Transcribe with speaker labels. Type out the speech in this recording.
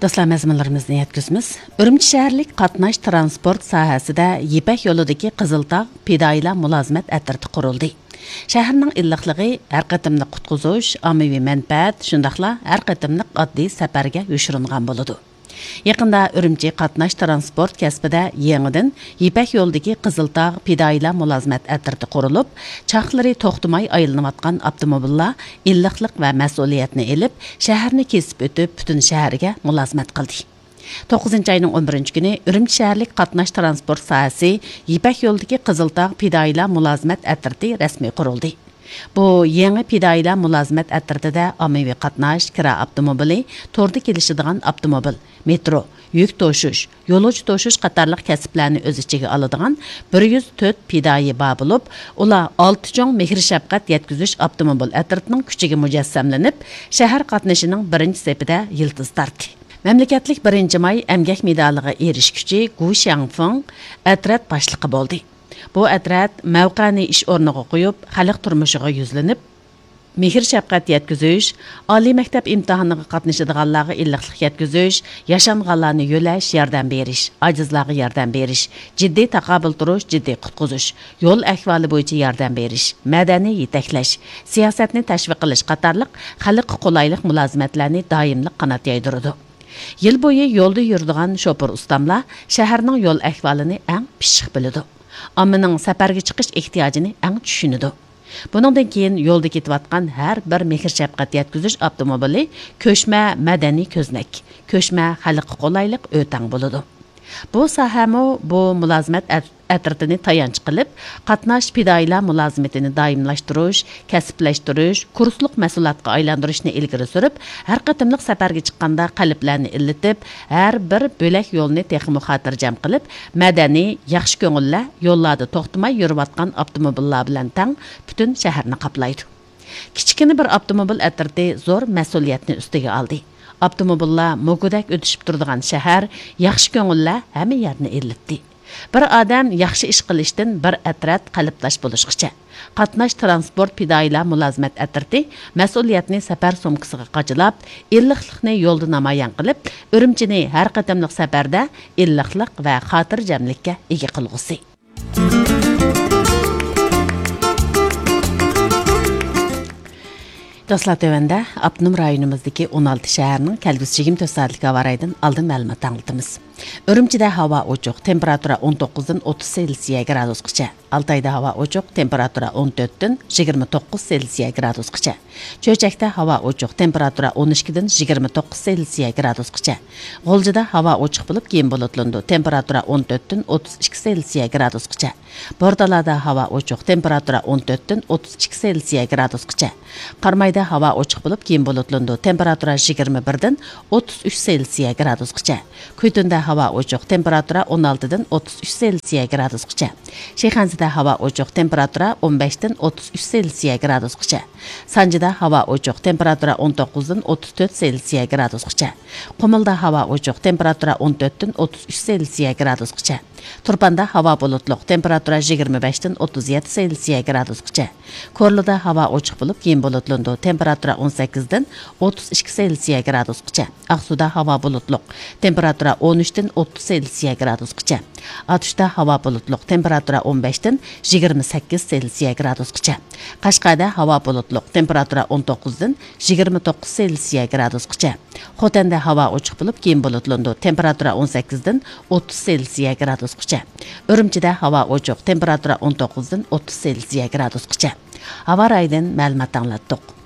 Speaker 1: Dostlar, məzmunlarımızı yetkizimiz. Ürümçi şəhərlik qatnaş transport sahəsində Yipək yoludakı Qızıltağ Pidayla mülazimət ətirti quruldu. Şəhərinin illiqlığı, hər qatımlıq qutquzuş, ammavi mənfəət, şundaqla hər qatımlıq addi səfərgə yoşurunğan boludu. Yaqında Ürümçi qatnaş transport kəsbida yenidən Yipək yoldakı Qızıltağ Pidayla mülazimət ətirti qurulub, çaxları toxtumay aylanıyatqan avtomobillar illiqlik və məsuliyyətini elib, şəhərni kesib ötüb bütün şəhərə mülazimət qildi. 9 ayının 11 günü Ürümçi şəhərlik qatnaş transport sahəsi Yipək yoldakı Qızıltağ Pidayla mülazimət ətirti rəsmi quruldu. Bu yeni pidayla mülazimət ətirtida ammavi qatnaş, kira avtomobili, torda kelishadigan avtomobil, metro, yük to'shish, yo'lovchi to'shish qatorliq kasblarni o'z ichiga oladigan 104 pidayi bor bo'lib, ular 6 cho'ng mehr-shafqat yetkazish avtomobil ətirtining kuchiga mujassamlanib, shahar qatnashining birinchi sepida yildiz tortdi. Mamlakatlik 1-may emgak medaliga erishguchi Gu Xiangfeng atrat boshlig'i bo'ldi. Bu atrat mavqani ish o'rniga qo'yib, xalq turmushiga yuzlanib, mehr-shafqat yetkazish, oliy maktab imtihoniga qatnashadiganlarga illiqlik yetkazish, yashanganlarni yo'lash, yordam berish, ojizlarga yordam berish, jiddiy taqobil turish, jiddiy qutqizish, yo'l ahvoli bo'yicha yordam berish, madaniy yetaklash, siyosatni tashviq qilish qatorliq xalqqa qulaylik mulozimatlarni doimlik qanot yaydirdi. Yil bo'yi yo'lda yuradigan shoför ustamlar shaharning yo'l ahvolini eng pishiq biladi. Ammaning safarga chiqish ehtiyojini eng tushunadi. Buningdan keyin yo'lda ketayotgan har bir mehr-shafqat yetkazish avtomobili ko'chma madaniy ko'znak, ko'chma xalqqa qulaylik o'tang bo'ladi. Bu sohami bu mulozimat ətirtini tayanch qilib, qatnash pidayla mulozimatini doimlashtirish, kasblashtirish, kursliq mas'uliyatga aylantirishni ilgari surib, har qatimliq safarga chiqqanda qalblarni illatib, har bir bo'lak yo'lni texmi xotirjam qilib, madaniy, yaxshi ko'ngillar yo'llarda to'xtamay yurayotgan avtomobillar bilan tang butun shaharni qoplaydi. Kichkina bir avtomobil ətirti zo'r mas'uliyatni ustiga oldi. Avtomobillar mo'gudak o'tishib turadigan shahar, yaxshi ko'ngillar hamma yerni illatdi. Bir odam yaxshi ish qilishdan bir atrat qalbdosh bo'lishqicha. Qatnash transport pidayla mulozimat atirti mas'uliyatni safar sumkasiga qachilab, illiqlikni yo'lda namoyon qilib, Ürümchini har qatamliq safarda illiqlik va xotirjamlikka ega qilg'usi. Dostlar, tövəndə Abnum rayonumuzdaki 16 şəhərinin kəlgüsü 24 saatlik hava rayından aldın məlumat anlatımız. Ürümçidə hava oçuq, temperatura 19-dan 30 Selsiya gradusqacha. Altayda hava oçuq, temperatura 14-dan 29 Selsiya gradusqacha. Çöçəkdə hava oçuq, temperatura 12-dan 29 Selsiya gradusqacha. G'oljida hava oçuq bo'lib, keyin bulutlandı, temperatura 14-dan 32 Selsiya gradusqacha. Bordalarda hava oçuq, temperatura 14-dan 32 Selsiya gradusqacha. Qarmayda hava oçuq bo'lib, keyin bulutlandı, temperatura 21-dan 33 Selsiya gradusqacha. Kuytunda hava oçuq, temperatura 16-dan 33 Selsiya gradusqacha. Shayxonzada hava oçuq, temperatura 15-dan 33 Selsiya gradusqacha. Sanjida hava oçuq, temperatura 19-dan 34 Selsiya gradusqacha. Qumulda hava oçuq, temperatura 14-dan 33 Selsiya gradusqacha. Turpanda hava bulutluq, temperatura 25-dan 37 Selsiya gradusqacha. Korluda hava oçuq bo'lib, keyin bulutlandı, temperatura 18-dan 32 Selsiya gradusqacha. Aqsuda hava bulutluq, temperatura 13-dan 30 Selsiya gradusqacha. Atuşda hava bulutluq, temperatura 15-dan 28 Selsiya gradusqacha. Qashqada hava bulutluq, temperatura 19-dan 29 Selsiya gradusqacha. Xotanda hava ochiq bo'lib, keyin bulutlandı, temperatura 18-dan 30 Selsiya gradusqacha. Ürümchida hava ochiq, temperatura 19-dan 30 Selsiya gradusqacha. Hava rayından məlumat anlatdıq.